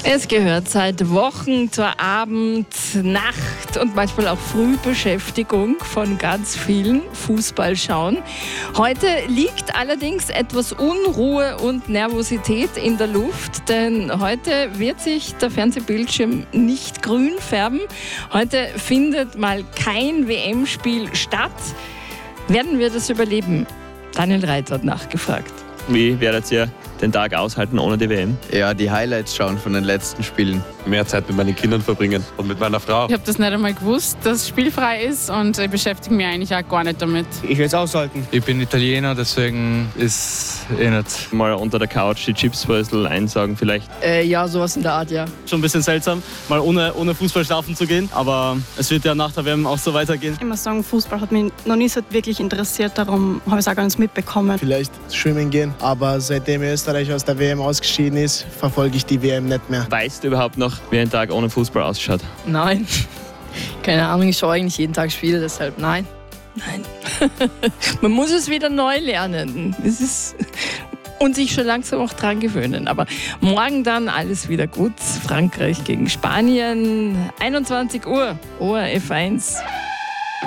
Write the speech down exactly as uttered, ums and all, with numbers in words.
Es gehört seit Wochen zur Abend-, Nacht- und manchmal auch Frühbeschäftigung von ganz vielen Fußball schauen. Heute liegt allerdings etwas Unruhe und Nervosität in der Luft, denn heute wird sich der Fernsehbildschirm nicht grün färben. Heute findet mal kein W M-Spiel statt. Werden wir das überleben? Daniel Reiter hat nachgefragt. Wie werdet ihr den Tag aushalten ohne die W M? Ja, die Highlights schauen von den letzten Spielen. Mehr Zeit mit meinen Kindern verbringen und mit meiner Frau. Ich habe das nicht einmal gewusst, dass es spielfrei ist, und ich beschäftige mich eigentlich auch gar nicht damit. Ich will es aushalten. Ich bin Italiener, deswegen ist eh nicht. Mal unter der Couch die Chipsbrösel einsaugen vielleicht. Äh, ja, sowas in der Art, ja. Schon ein bisschen seltsam, mal ohne, ohne Fußball schlafen zu gehen, aber es wird ja nach der W M auch so weitergehen. Ich muss sagen, Fußball hat mich noch nie so wirklich interessiert, darum habe ich es auch gar nicht mitbekommen. Vielleicht schwimmen gehen, aber seitdem Österreich aus der W M ausgeschieden ist, verfolge ich die W M nicht mehr. Weißt du überhaupt noch, wie ein Tag ohne Fußball ausschaut? Nein. Keine Ahnung, ich schaue eigentlich jeden Tag Spiele, deshalb nein. Nein. Man muss es wieder neu lernen. Es ist und sich schon langsam auch dran gewöhnen. Aber morgen dann alles wieder gut. Frankreich gegen Spanien. einundzwanzig Uhr, O R F eins.